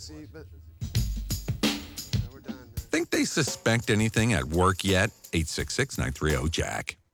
see, but we're done. Think they suspect anything at work yet? 866-930-JACK.